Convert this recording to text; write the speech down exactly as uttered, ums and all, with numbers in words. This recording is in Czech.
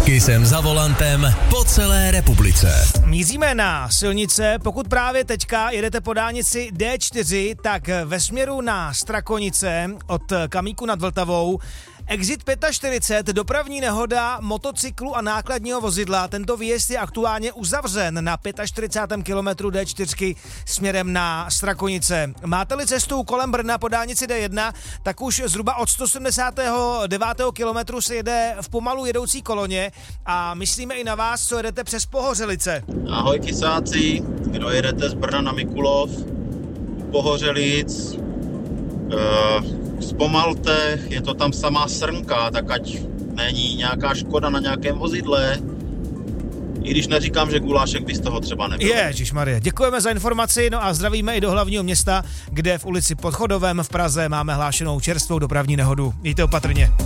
Kysem za volantem po celé republice. Míříme na silnice, pokud právě teďka jedete po dálnici D čtyři, tak ve směru na Strakonice od Kamíku nad Vltavou Exit čtyřicet pět, dopravní nehoda motocyklu a nákladního vozidla. Tento výjezd je aktuálně uzavřen na čtyřicátém pátém kilometru D čtyři směrem na Strakonice. Máte-li cestu kolem Brna po dálnici D jedna, tak už zhruba od sto sedmdesátého devátého kilometru se jede v pomalu jedoucí koloně a myslíme i na vás, co jedete přes Pohořelice. Ahoj kysáci, kdo jedete z Brna na Mikulov, Pohořelic, uh... zpomalte, je to tam samá srnka, tak ať není nějaká škoda na nějakém vozidle. I když neříkám, že gulášek by z toho třeba nebyl. Ježišmarje, děkujeme za informaci, no a zdravíme i do hlavního města, kde v ulici Podchodovém v Praze máme hlášenou čerstvou dopravní nehodu. Mějte opatrně.